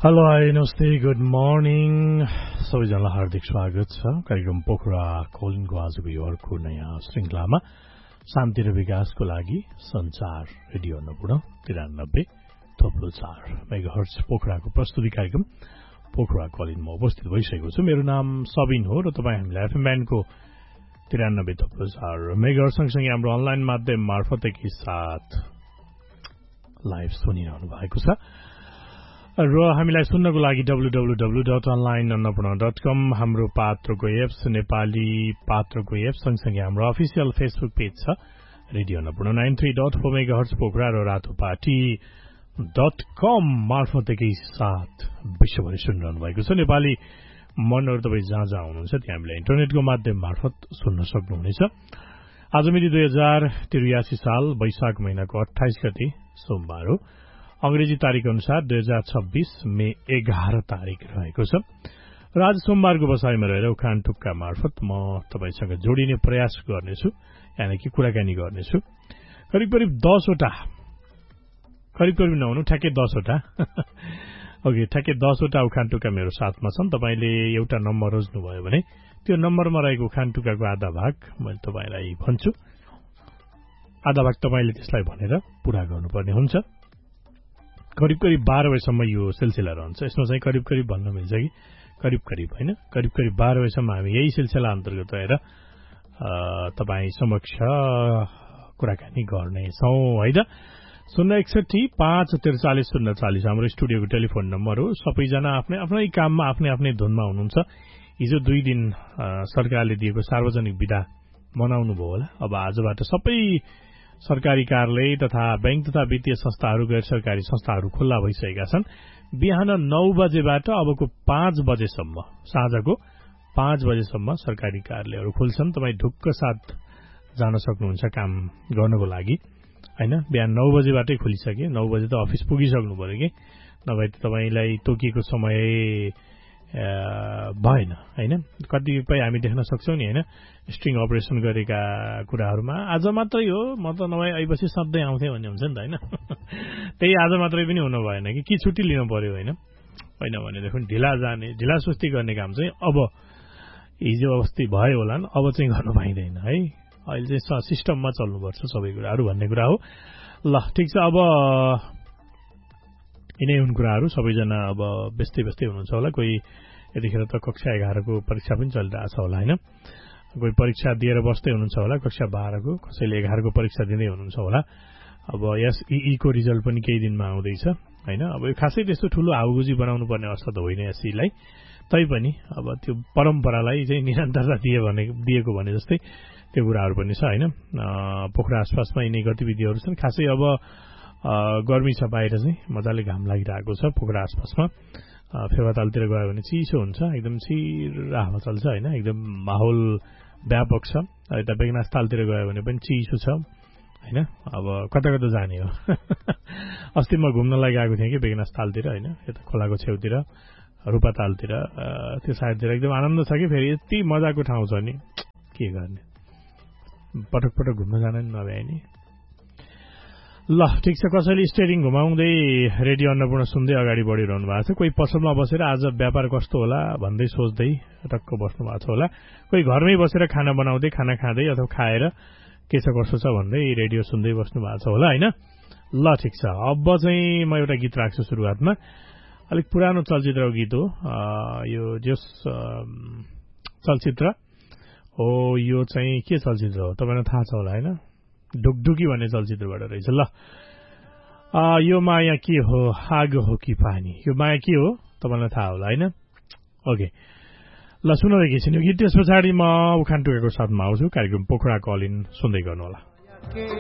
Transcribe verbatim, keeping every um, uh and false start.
Hello hi नमस्ते good morning सबैजनालाई हार्दिक स्वागत छ कार्यक्रम पोखरा कोलिनको आजको यो अर्को नयाँ श्रृंखलामा शान्ति र विकासको लागि संचार रेडियो अन्नपूर्ण तिरानब्बे थोप्लो चार मेगाहर्ट्ज पोखराको प्रस्तुति कार्यक्रम पोखरा कोलिनमा उपस्थित भइसकेको छु। मेरो नाम सबिन हो र तपाईँ हामीलाई एफएम ब्यान्डको तिरानब्बे थोप्लो चार मेगाहर्ट्ज सँगसँगै हाम्रो अनलाइन माध्यम मार्फत एकै साथ लाइभ सुनिरहनु भएको छ र हामीलाई सुन्नको लागि W W W dot online Annapurna dot कम हाम्रो पात्रको एप्स नेपाली पात्रको एप्स सँगसँगै हाम्रो अफिसियल फेसबुक पेज छ radio Annapurna nine three dot four megahertz Pokhara र रातोपाटी डट कम मार्फत एकै साथ विश्वभरि सुनिरहनु भएको छ। नेपाली मनहरू तपाईँ जहाँ जहाँ हुनुहुन्छ त्यहाँ हामीलाई इन्टरनेटको माध्यम मार्फत सुन्न सक्नुहुनेछ। आज मिति दुई हजार त्रियासी साल वैशाख महिनाको अठाइस गते सोमबार हो। अंग्रेजी तारिख अनुसार दुई हजार छब्बीस मे एघार तारिक रहेको छ र आज सोमबारको बसाइमा रहेर उखान टुक्का मार्फत म तपाईसँग जोडिने प्रयास गर्नेछु, यानि कि कुराकानी गर्नेछु। करिब करिब दसवटा करिब करिब नहुनु ठ्याक्कै दसवटा ओके ठ्याक्कै दसवटा उखान टुक्का मेरो साथमा छन्। तपाईँले एउटा नम्बर रोज्नुभयो भने त्यो नम्बरमा रहेको उखान टुक्काको आधा भाग मैले तपाईँलाई भन्छु, आधा भाग तपाईँले त्यसलाई भनेर पूरा गर्नुपर्ने हुन्छ। करिब करिब बाह्र बजेसम्म यो सिलसिला रहन्छ। यसमा चाहिँ करिब करिब भन्न मिल्छ कि करिब करिब होइन, करिब करिब बाह्र बजेसम्म हामी यही सिलसिला अन्तर्गत रहेर तपाईँ समक्ष कुराकानी गर्नेछौँ होइन। शून्य एकसठी पाँच त्रिचालिस शून्य चालिस हाम्रो स्टुडियोको टेलिफोन नम्बर हो। सबैजना आफ्नै आफ्नै काममा आफ्नै आफ्नै धुनमा हुनुहुन्छ। हिजो दुई दिन सरकारले दिएको सार्वजनिक बिदा मनाउनु भयो होला। अब आजबाट सबै सरकारी कार्यालय तथा बैंक तथा वित्तीय संस्थाहरू गैर सरकारी संस्थाहरू खुल्ला भइसकेका छन्। बिहान नौ बजेबाट अबको पाँच बजेसम्म साँझको पाँच बजेसम्म सरकारी कार्यालयहरू खुल्छन्। तपाईँ ढुक्क साथ जान सक्नुहुन्छ काम गर्नको लागि होइन। बिहान नौ बजेबाटै खुलिसके, नौ बजे त अफिस पुगिसक्नु पर्यो कि, नभए त तपाईँलाई तोकिएको समय भएन होइन। कतिपय हामी देख्न सक्छौँ नि होइन, स्ट्रिङ अपरेसन गरेका कुराहरूमा आज मात्रै हो, म त नभए आइपछि सधैँ आउँथेँ भन्ने हुन्छ नि त होइन। त्यही आज मात्रै पनि हुनु भएन कि कि छुट्टी लिनु पर्यो होइन। होइन भनेदेखि ढिला जाने ढिला सुस्ती गर्ने काम चाहिँ अब हिजो अस्ति भयो होला, अब चाहिँ गर्नु पाइँदैन है। अहिले चाहिँ सिस्टममा चल्नुपर्छ सबै कुराहरू भन्ने कुरा हो। ल ठिक छ, अब यिनै हुन् कुराहरू। सबैजना अब व्यस्तै व्यस्तै हुनुहुन्छ होला। कोही यतिखेर त कक्षा एघारको परीक्षा पनि चलिरहेछ होला होइन। कोही परीक्षा दिएर बस्दै हुनुहुन्छ होला कक्षा बाह्रको, कसैले एघारको परीक्षा दिँदै हुनुहुन्छ होला। अब यस इईको रिजल्ट पनि केही दिनमा आउँदैछ होइन। अब यो खासै त्यस्तो ठुलो हाउगुजी बनाउनु पर्ने अवस्था त होइन एसईलाई, तैपनि अब त्यो परम्परालाई चाहिँ निरन्तरता दिए भने दिएको भने जस्तै त्यो कुराहरू पनि छ होइन। पोखरा आसपासमा यिनै गतिविधिहरू छन्। खासै अब गर्मी छ, बाहिर चाहिँ मजाले घाम लागिरहेको छ पोखरा आसपासमा। फेवातालतिर गयो भने चिसो हुन्छ, एकदम चिर हावा चल्छ होइन, एकदम माहौल व्यापक छ। यता बेगनास तालतिर गयो भने पनि चिसो छ होइन। अब कता कता जाने हो अस्ति म घुम्नलाई गएको थिएँ कि बेगनास तालतिर होइन, यता खोलाको छेउतिर रूपातालतिर, त्यो साइडतिर एकदम आनन्द छ कि। फेरि यति मजाको ठाउँ छ नि, के गर्ने, पटक पटक घुम्न जान नि नभ्याए नि। ल ठिक छ, कसैले स्टेरिङ घुमाउँदै रेडियो अन्नपूर्ण सुन्दै अगाडि बढिरहनु भएको छ। कोही पसलमा बसेर आज व्यापार कस्तो होला भन्दै सोच्दै टक्क बस्नु भएको छ होला। कोही घरमै बसेर खाना बनाउँदै खाना खाँदै अथवा खाएर के छ कसो छ भन्दै रेडियो सुन्दै बस्नु भएको छ होला होइन। ल ठिक छ, अब चाहिँ म एउटा गीत राख्छु सुरुवातमा। अलिक पुरानो चलचित्रको गीत हो यो, जस चलचित्र हो यो चाहिँ के चलचित्र हो तपाईँलाई थाहा छ होला होइन, ढुकढुकी भन्ने चलचित्रबाट रहेछ। ल यो माया के हो, आगो हो कि पानी, यो माया के हो तपाईँलाई थाहा होला होइन। ओके ल सुन्दै एकैछिन यो गीत, त्यस पछाडि म उखान टुकेको साथमा आउँछु। कार्यक्रम पोखरा कलिन सुन्दै गर्नु होला।